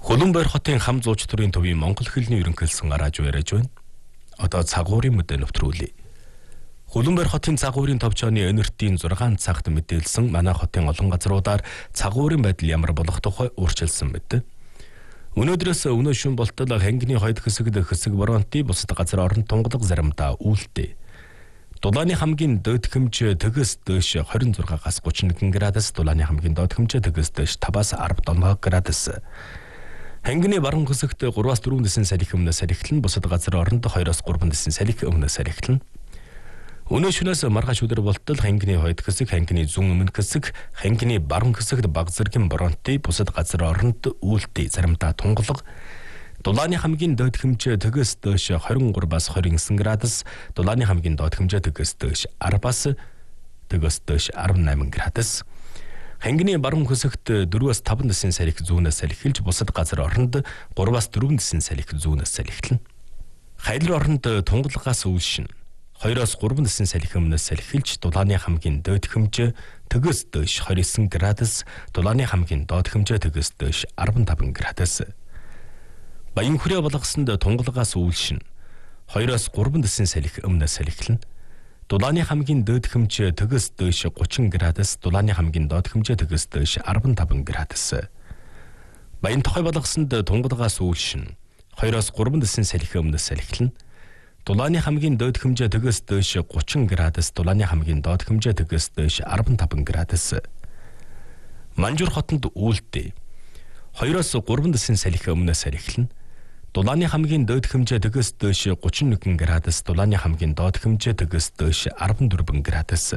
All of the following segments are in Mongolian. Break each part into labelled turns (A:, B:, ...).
A: Хөлбөмбөр хотын хам зууч төрийн төвийн Монгол хэлний ерөнхийлсөн гарааж барьж байна. Одоо цагуурын мэдээ нэвтрүүлье. Хөлбөмбөр хотын цагуурын товчооны энертийн 6 цагт мэдээлсэн манай хотын олон газруудаар цагуурын байдал ямар болох тухай өөрчилсөн мэт. Өнөөдрөөс өнөө шөнө болтол хангины хойд хэсэгт хэсэг боронти бусад газар орон тунгалаг заримдаа үүлдэ. Дулааны хамгийн доод хэмжээ төгс дэш 26-аас 31 градус, дулааны хамгийн доод хэмжээ төгс дэш 5-аас 17 градус. Хангины баруун хэсэгт 3-аас 4 дэсэн салхи өмнөөс салхилна, бусад газар оронд 2-аас 3 дэсэн салхи өмнөөс салхилна. Өнөө шөнөөс маргааш өдөр болтол хангины хойд хэсэг, хангины зүүн өмнө хэсэг, хангины баруун хэсэгт баг зэргийн боронти, бусад газар оронд үүлдэ, заримдаа тунгалаг. Дулааны хамгийн доод хэмжээ төгс дэш 23-аас 29 градус, дулааны хамгийн доод хэмжээ төгс дэш 10-аас төгс дэш 18 градус. Хангины баруун хэсэгт 4-аас 5 дэсэн салхи зүүнээс салхилж, бусад газар оронд 3-аас 4 дэсэн салхи зүүнээс салхилна. Хайлар оронд тунгалагаас үйлшин 2-аас 3 дэсэн салхи өмнөөс салхилж, дулааны хамгийн доод хэмжээ төгс дэш 29 градус, дулааны хамгийн доод хэмжээ төгс дэш 15 градус. Баян хүрээ болгосонд тунгалагаас үйлшин 2-аас 3 дэсэн салхи өмнөөс салхилна. Дулааны хамгийн доод хэмжээ төгс дэш 30 градус, дулааны хамгийн доод хэмжээ төгс дэш 15 градус. Баян тухай болгосонд тунгалагаас үйлшин 2-аас 3 дэсэн салхи өмнөөс салхилна. Дулааны хамгийн доод хэмжээ төгс дэш 30 градус, дулааны хамгийн доод хэмжээ төгс дэш 15 градус. Манжуур хотод үүлдэ 2-аас 3 дэсэн салхи өмнөөс салхилна. Дулааны хамгийн доод хэмжээ төгс дэш 31 градус, дулааны хамгийн доод хэмжээ төгс дэш 14 градус.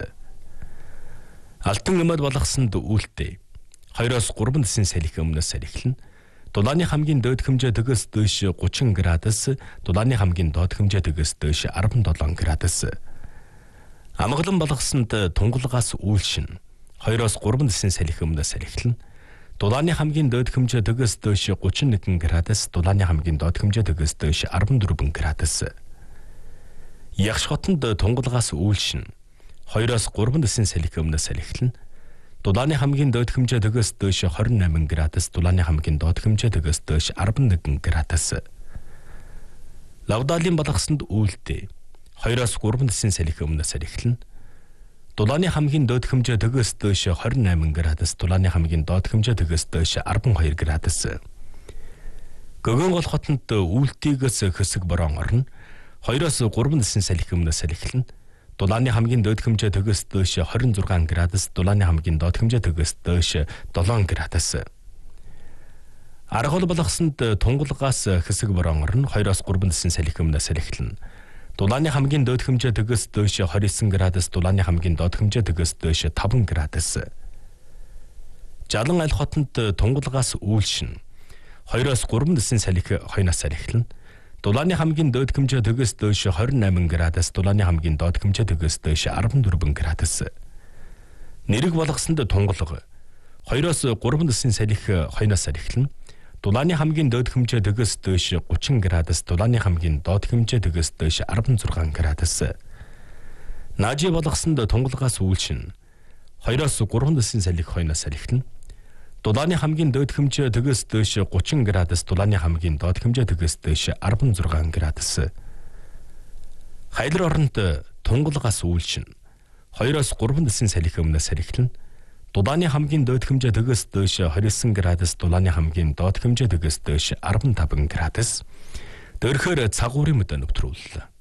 A: Алтан эмээд болгосонд үүлдэ 2-аас 3 дэсэн салхи өмнөөс салхилна. Дулааны хамгийн доод хэмжээ төгс дэш 30 градус, дулааны хамгийн доод хэмжээ төгс дэш 17 градус. Амгалан болгосонд тунгалагаас үйлшин 2-аас 3 дэсэн салхи өмнөөс салхилна. Дулааны хамгийн доод хэмжээ төгс дэш 31 градус, дулааны хамгийн доод хэмжээ төгс дэш 14 градус. Ягш хотод тунгалагаас үйлшин 2-аас 3 дэсэн салхи өмнөөс салхилна. Дулааны хамгийн доод хэмжээ төгс дэш 28 градус, дулааны хамгийн доод хэмжээ төгс дэш 11 градус. Лавдаалын болгосонд үүлдэ 2-аас 3 дэсэн салхи өмнөөс салхилна. Дулааны хамгийн доод хэмжээ төгс дэш 28 градус, дулааны хамгийн доод хэмжээ төгс дэш 12 градус. Гөгөнгол хотод үүлтийгээс хэсэг борон орно 2-аас 3 дэсэн салхи өмнөөс салхилна. Дулааны хамгийн доод хэмжээ төгс дэш 26 градус, дулааны хамгийн доод хэмжээ төгс дэш 7 градус. Аргал болгосонд тунгалагаас хэсэг борон орно 2-аас 3 дэсэн салхи өмнөөс салхилна. Дулааны хамгийн доод хэмжээ төгс дэш 29 градус, дулааны хамгийн доод хэмжээ төгс дэш 5 градус. Жалан аль хотод тунгалагаас үйлшин 2-аас 3 дэсэн салхи хойноос салхилна. Дулааны хамгийн доод хэмжээ төгс дэш 28 градус, дулааны хамгийн доод хэмжээ төгс дэш 14 градус. Нэрэг болгосонд тунгалаг 2-аас 3 дэсэн салхи хойноос салхилна. Дулааны хамгийн доод хэмжээ төгс дэш 30 градус, дулааны хамгийн доод хэмжээ төгс дэш 16 градус. Наажи болгосонд тунгалагаас үйлшин 2-аас 3 дэсэн салхи хойноос салхилна. Дулааны хамгийн доод хэмжээ төгс дэш 30 градус, дулааны хамгийн доод хэмжээ төгс дэш 16 градус. Хайлар оронд тунгалагаас үйлшин 2-аас 3 дэсэн салхи өмнөөс салхилна. Дулааны хамгийн доод хэмжээ төгс дэш 29 градус, дулааны хамгийн доод хэмжээ төгс дэш 15 градус. Дөрөхөр цагуурын мэдээ нэвтрүүллээ.